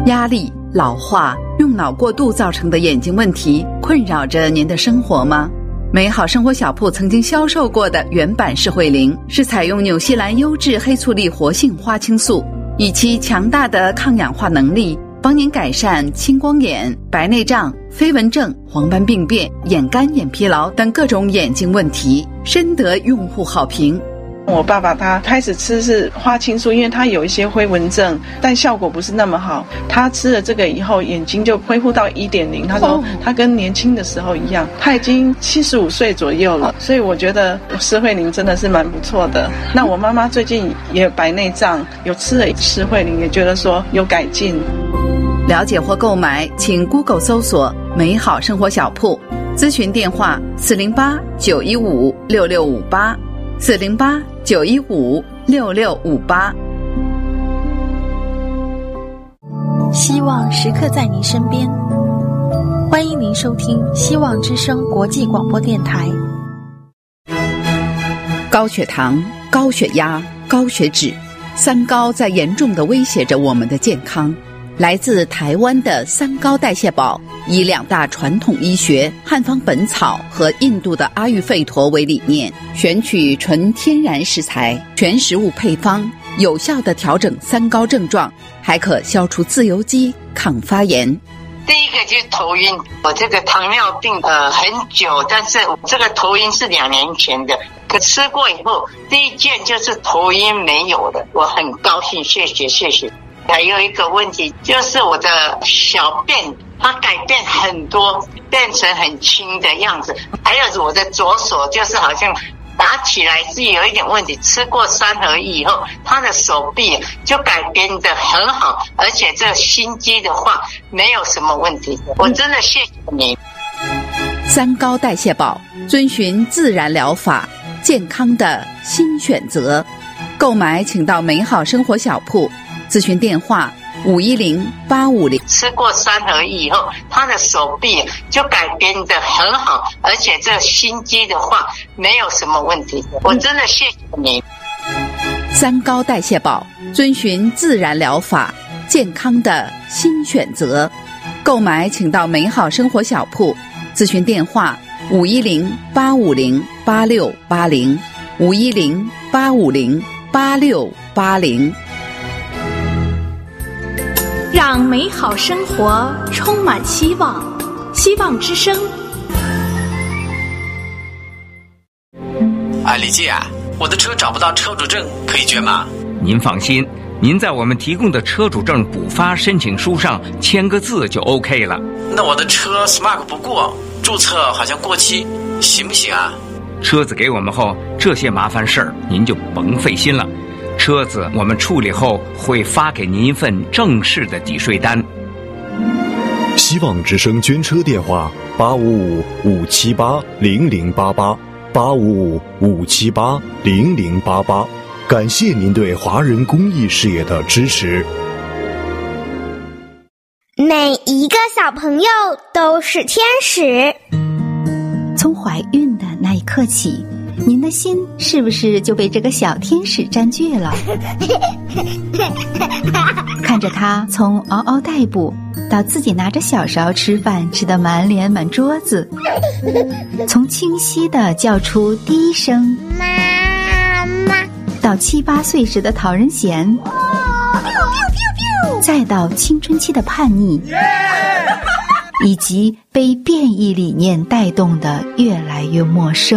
压力、老化、用脑过度造成的眼睛问题困扰着您的生活吗？美好生活小铺曾经销售过的原版视慧灵是采用纽西兰优质黑醋栗活性花青素，以其强大的抗氧化能力，帮您改善青光眼、白内障、飞蚊症、黄斑病变、眼干眼疲劳等各种眼睛问题，深得用户好评。 我爸爸他开始吃是花青素，因为他有一些飞蚊症，但效果不是那么好。他吃了这个以后，眼睛就恢复到 1.0。他说他跟年轻的时候一样，他已经75岁左右了。所以我觉得视慧灵真的是蛮不错的。那我妈妈最近也有白内障，有吃了视慧灵，也觉得说有改进。 了解或购买，请 Google 搜索美好生活小铺，咨询电话408-915-6658，408-915-6658。 希望时刻在您身边，欢迎您收听希望之声国际广播电台。 高血糖、高血压、高血脂，三高在严重地威胁着我们的健康。来自台湾的三高代谢宝，以2大传统医学汉方本草和印度的阿育吠陀为理念，选取纯天然食材、全食物配方，有效地调整三高症状，还可消除自由基、抗发炎。 第一个就是头晕，我这个糖尿病很久，但是这个头晕是2年前的，可吃过以后，第一件就是头晕没有了，我很高兴，谢谢。还有一个问题就是我的小便它改变很多，变成很轻的样子，还有我的左手就是好像打起来是有一点问题，吃过3合一以后，他的手臂就改变得很好，而且这心肌的话没有什么问题，我真的谢谢你。 三高代谢宝，遵循自然疗法，健康的新选择。购买请到美好生活小铺，咨询电话510-850。 吃过3合一以后，他的手臂就改变得很好，而且这心肌的话没有什么问题，我真的谢谢你。 三高代谢宝，遵循自然疗法，健康的新选择。购买请到美好生活小铺，咨询电话510-850-8680，510-850-8680。 让美好生活充满希望，希望之声。 李记啊，我的车找不到车主证，可以捐吗？ 您放心，您在我们提供的车主证补发申请书上签个字就 OK 了。 那我的车 Smart 不过，注册好像过期，行不行啊？ 车子给我们后，这些麻烦事儿您就甭费心了。车子我们处理后会发给您一份正式的抵税单。 希望之声捐车电话855-578-0088，855-578-0088。感谢您对华人公益事业的支持。 每一个小朋友都是天使。 从怀孕的那一刻起，您的心是不是就被这个小天使占据了？看着他从嗷嗷待哺到自己拿着小勺吃饭，吃得满脸满桌子，从清晰地叫出第一声妈妈，到7、8岁时的讨人嫌，再到青春期的叛逆，以及被变异理念带动的越来越陌生。